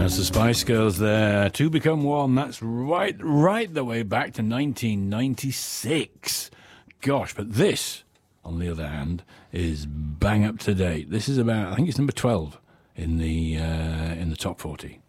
That's the Spice Girls there. Two Become One. That's right the way back to 1996. Gosh, but this, on the other hand, is bang up to date. This is about, I think it's number 12 in the top 40.